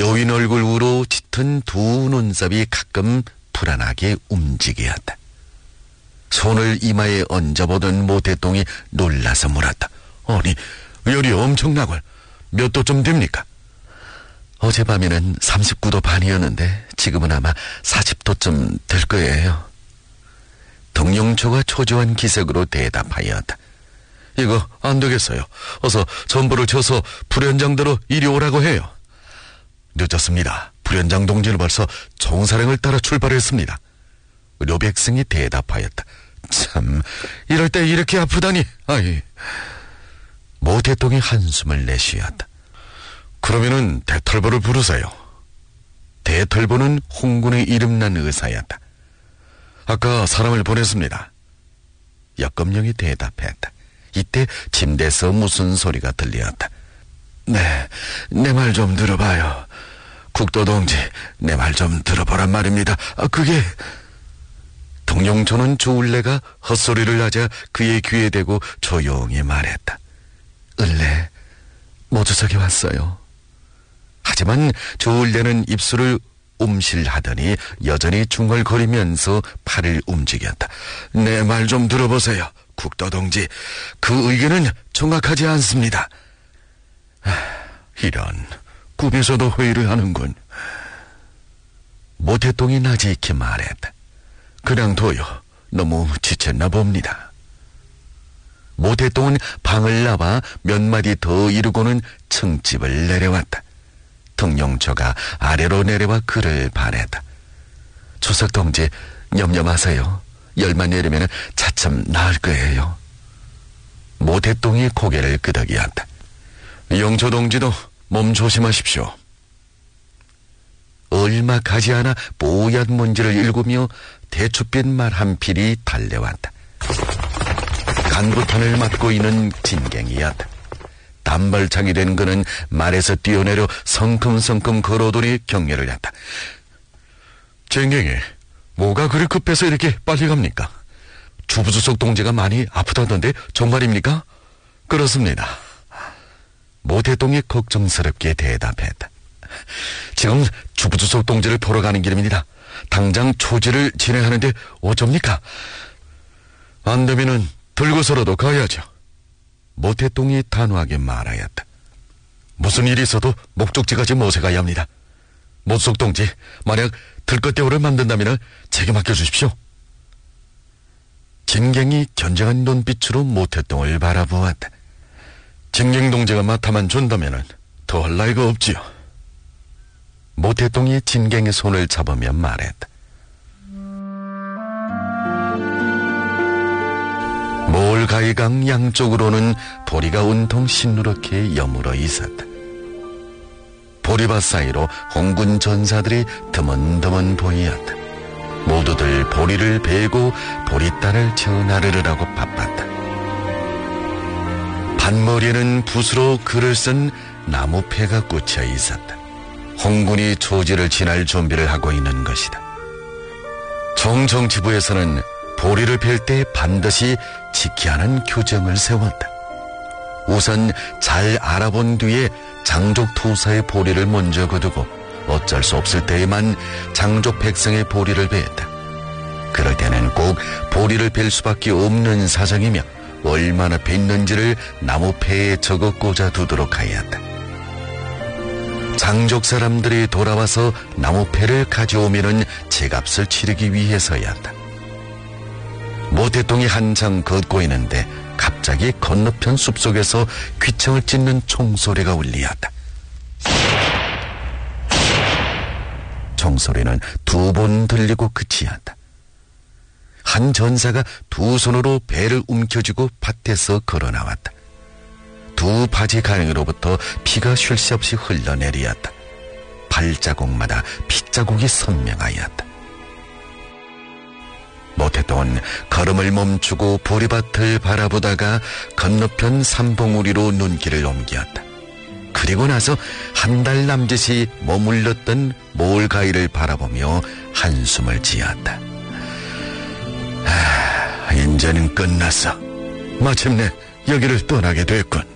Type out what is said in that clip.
여인 얼굴 위로 짙은 두 눈썹이 가끔 불안하게 움직였다. 손을 이마에 얹어보던 모태똥이 놀라서 물었다. 아니, 열이 엄청나걸. 몇 도쯤 됩니까? 어젯밤에는 39도 반이었는데 지금은 아마 40도쯤 될 거예요. 동룡초가 초조한 기색으로 대답하였다. 이거 안 되겠어요. 어서 전부를 쳐서 불현장대로 이리 오라고 해요. 늦었습니다. 불현장 동지는 벌써 정사령을 따라 출발했습니다. 료백승이 대답하였다. 참, 이럴 때 이렇게 아프다니. 아이. 모태똥이 한숨을 내쉬었다. 그러면은 대털보를 부르세요. 대털보는 홍군의 이름난 의사였다. 아까 사람을 보냈습니다. 역검령이 대답했다. 이때 침대에서 무슨 소리가 들렸다. 네, 내 말 좀 들어봐요. 국도동지, 내 말 좀 들어보란 말입니다. 그게... 동룡초는 조울래가 헛소리를 하자 그의 귀에 대고 조용히 말했다. 을래, 모주석이 왔어요. 하지만 조울래는 입술을 움실하더니 여전히 중얼거리면서 팔을 움직였다. 내 말 좀 들어보세요. 국도동지, 그 의견은 정확하지 않습니다. 이런, 꿈에서도 회의를 하는군. 모태똥이 나지익히 말했다. 그냥 둬요. 너무 지쳤나 봅니다. 모태똥은 방을 나와 몇 마디 더 이르고는 층집을 내려왔다. 동룡초가 아래로 내려와 그를 바랬다. 조석동지, 염려마세요. 열만 내리면 차츰 나을 거예요. 모태똥이 고개를 끄덕이었다. 영초동지도 몸 조심하십시오. 얼마 가지 않아 뽀얀 문지를 읽으며 대추빛 말 한 필이 달려왔다. 간부탄을 맡고 있는 진갱이었다. 단발창이 된 그는 말에서 뛰어내려 성큼성큼 걸어오더니 경례를 했다. 진갱이, 뭐가 그리 급해서 이렇게 빨리 갑니까? 주부주석 동지가 많이 아프다던데 정말입니까? 그렇습니다. 모태똥이 걱정스럽게 대답했다. 지금 주부주석 동지를 보러 가는 길입니다. 당장 초지를 진행하는데 어쩝니까? 안 되면은 들고서라도 가야죠. 모태똥이 단호하게 말하였다. 무슨 일이 있어도 목적지까지 모셔가야 합니다. 모수석 동지, 만약 들것대오를 만든다면 제게 맡겨주십시오. 진갱이 견정한 눈빛으로 모태똥을 바라보았다. 진갱 동지가 맡아만 준다면 더 할 나위가 없지요. 모태똥이 진갱의 손을 잡으며 말했다. 몰가이강 양쪽으로는 보리가 온통 싱누렇게 여물어 있었다. 보리밭 사이로 홍군 전사들이 드문드문 보이었다. 모두들 보리를 베고 보리단을 전하르르라고 바빴다. 밭머리에는 붓으로 글을 쓴 나무패가 꽂혀 있었다. 홍군이 초지를 지날 준비를 하고 있는 것이다. 정정지부에서는 보리를 벨 때 반드시 지켜야 하는 규정을 세웠다. 우선 잘 알아본 뒤에 장족 투사의 보리를 먼저 거두고 어쩔 수 없을 때에만 장족 백성의 보리를 베었다. 그럴 때는 꼭 보리를 벨 수밖에 없는 사정이며 얼마나 뱄는지를 나무패에 적어 꽂아 두도록 하였다. 장족 사람들이 돌아와서 나무패를 가져오면은 제값을 치르기 위해서였다. 모태똥이 한창 걷고 있는데 갑자기 건너편 숲속에서 귀청을 찢는 총소리가 울리었다. 총소리는 두 번 들리고 끝이었다. 한 전사가 두 손으로 배를 움켜쥐고 밭에서 걸어나왔다. 두 바지 가랑이로부터 피가 쉴 새 없이 흘러내리었다. 발자국마다 핏자국이 선명하였다. 모태똥은 걸음을 멈추고 보리밭을 바라보다가 건너편 산봉우리로 눈길을 옮겼다. 그리고 나서 한 달 남짓이 머물렀던 몰가이를 바라보며 한숨을 지었다. 이제는 끝났어. 마침내 여기를 떠나게 됐군.